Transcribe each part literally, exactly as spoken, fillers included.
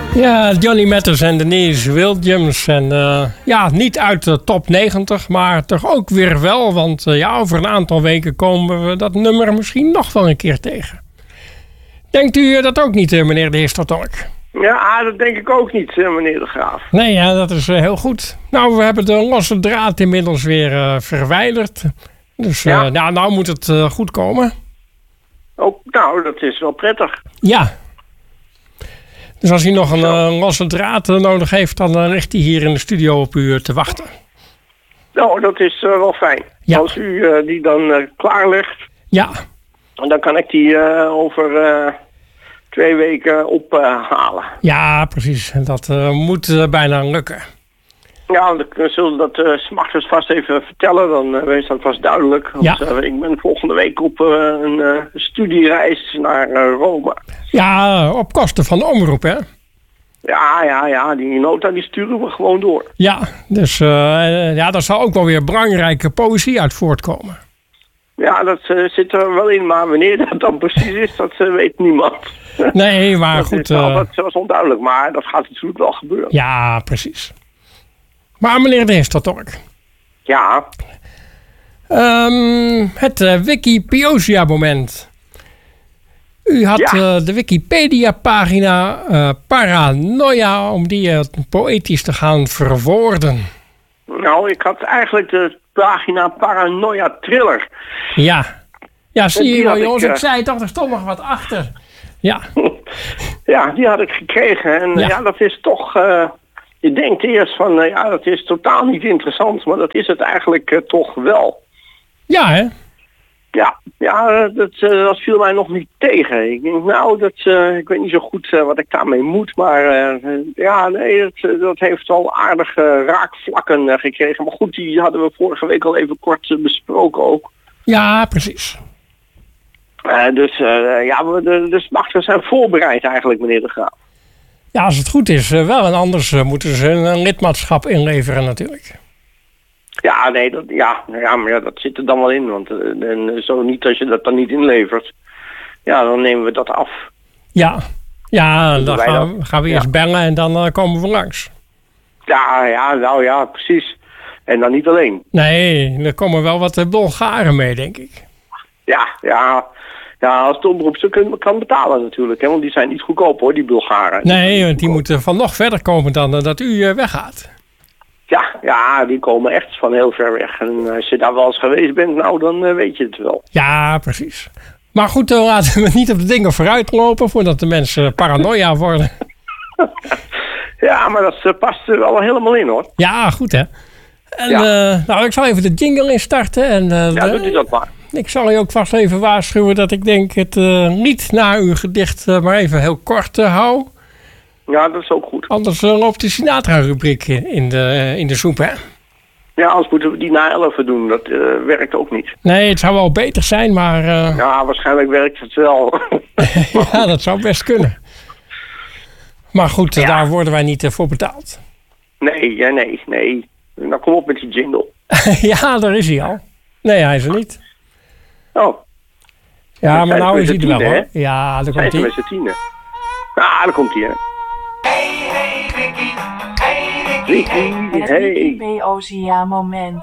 Ja, Johnny Mathis en Denise Williams. En uh, ja, niet uit de top negentig, maar toch ook weer wel. Want uh, ja, over een aantal weken komen we dat nummer misschien nog wel een keer tegen. Denkt u dat ook niet, meneer de heer Stortork? Ja, dat denk ik ook niet, meneer de Graaf. Nee, ja, dat is uh, heel goed. Nou, we hebben de losse draad inmiddels weer uh, verwijderd. Dus uh, ja. nou, nou moet het uh, goed komen. Ook, nou, dat is wel prettig. Ja. Dus als u nog een uh, losse draad uh, nodig heeft, dan uh, ligt hij hier in de studio op u te wachten. Nou, dat is uh, wel fijn. Ja. Als u uh, die dan uh, klaarlegt, ja. dan kan ik die uh, over uh, twee weken ophalen. Uh, ja, precies. Dat uh, moet uh, bijna lukken. Ja, we zullen dat uh, 's nachts vast even vertellen, dan uh, wees dat vast duidelijk. Want, ja. uh, ik ben volgende week op uh, een uh, studiereis naar uh, Rome. Ja, op kosten van de omroep, hè? Ja, ja, ja, die nota die sturen we gewoon door. Ja, dus uh, ja, daar zal ook wel weer belangrijke poëzie uit voortkomen. Ja, dat uh, zit er wel in, maar wanneer dat dan precies is, dat uh, weet niemand. Nee, maar dat goed. Is, nou, uh, dat was onduidelijk, maar dat gaat natuurlijk wel gebeuren. Ja, precies. Maar meneer de heer Stortork. Ja. Um, het uh, Wikipedia-moment. U had ja. uh, de Wikipedia-pagina uh, Paranoia, om die uh, poëtisch te gaan verwoorden. Nou, ik had eigenlijk de pagina Paranoia Thriller. Ja. Ja, zie je wel, jongens, ik, uh... ik zei toch, er stond nog wat achter. Ja. Ja, die had ik gekregen. En ja, ja dat is toch... Uh, je denkt eerst van, uh, ja, dat is totaal niet interessant, maar dat is het eigenlijk uh, toch wel. Ja, hè? Ja, ja dat, uh, dat viel mij nog niet tegen. Ik denk, nou, dat, uh, ik weet niet zo goed uh, wat ik daarmee moet, maar uh, ja, nee, dat, dat heeft wel aardige raakvlakken uh, gekregen. Maar goed, die hadden we vorige week al even kort uh, besproken ook. Ja, precies. Uh, dus uh, ja, we, de, de smachten zijn voorbereid eigenlijk, meneer de Graaf. Ja, als het goed is uh, wel. En anders uh, moeten ze een, een lidmaatschap inleveren natuurlijk. Ja, nee, dat, ja, ja, maar ja, dat zit er dan wel in. Want uh, en, zo niet als je dat dan niet inlevert, ja, dan nemen we dat af. Ja, ja dan gaan, dat? we, gaan we eerst ja. bellen en dan uh, komen we langs. Ja, ja, nou ja, precies. En dan niet alleen. Nee, er komen wel wat uh, Bulgaren mee, denk ik. Ja, ja. Ja, als de omroep ze kan betalen natuurlijk. Hè, want die zijn niet goedkoop hoor, die Bulgaren. Nee, want die moeten van nog verder komen dan uh, dat u uh, weggaat. Ja, ja, die komen echt van heel ver weg. En als je daar wel eens geweest bent, nou dan uh, weet je het wel. Ja, precies. Maar goed, uh, laten we niet op de dingen vooruit lopen voordat de mensen paranoia worden. Ja, maar dat uh, past er wel helemaal in hoor. Ja, goed hè. En ja. uh, nou, ik zal even de jingle instarten. En, uh, ja, doet u dat maar. Ik zal je ook vast even waarschuwen dat ik denk het uh, niet na uw gedicht uh, maar even heel kort uh, hou. Ja, dat is ook goed. Anders uh, loopt de Sinatra-rubriek in de, uh, in de soep, hè? Ja, anders moeten we die na elf doen. Dat uh, werkt ook niet. Nee, het zou wel beter zijn, maar... Uh... Ja, waarschijnlijk werkt het wel. Ja, dat zou best kunnen. Maar goed, ja. Daar worden wij niet uh, voor betaald. Nee, ja, nee, nee. Nou, kom op met die jingle. Ja, daar is hij al. Nee, hij is er niet. Oh. Ja, maar nou is hij er wel, hoor. Ja, daar komt hij. Met z'n tienen. Ah, daar komt hij, hè. Hey, hey, Wiki. Hey, Wiki. Wiki, Het hey. Wikipedia-moment.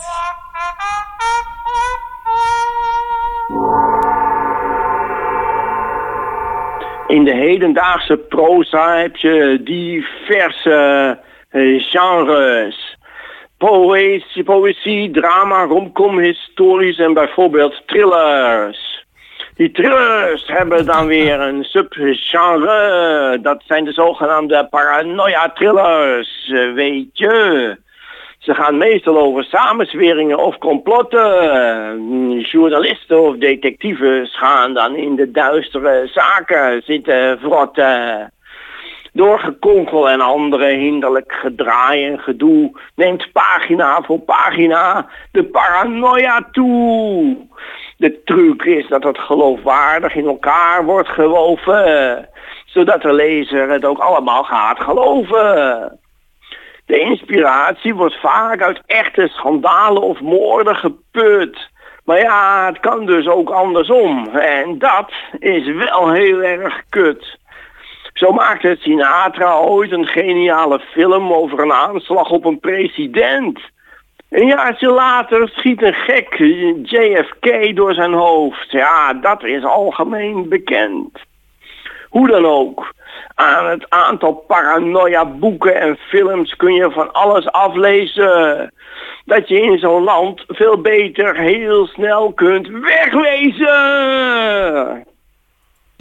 In de hedendaagse proza heb je diverse uh, genres. Poëzie, poëzie, drama, romcom, historisch en bijvoorbeeld thrillers. Die thrillers hebben dan weer een subgenre. Dat zijn de zogenaamde paranoia-thrillers, weet je. Ze gaan meestal over samenzweringen of complotten. Journalisten of detectives gaan dan in de duistere zaken zitten vrotten. Door gekonkel en andere hinderlijk gedraai en gedoe neemt pagina voor pagina de paranoia toe. De truc is dat het geloofwaardig in elkaar wordt gewoven, zodat de lezer het ook allemaal gaat geloven. De inspiratie wordt vaak uit echte schandalen of moorden geput. Maar ja, het kan dus ook andersom. En dat is wel heel erg kut. Zo maakte Sinatra ooit een geniale film over een aanslag op een president. Een jaartje later schiet een gek J F K door zijn hoofd. Ja, dat is algemeen bekend. Hoe dan ook, aan het aantal paranoia boeken en films kun je van alles aflezen. Dat je in zo'n land veel beter heel snel kunt wegwezen.